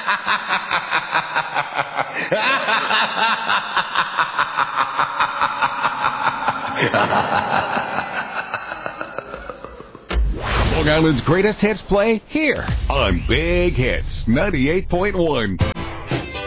Long Island's greatest hits play here on Big Hits 98.1.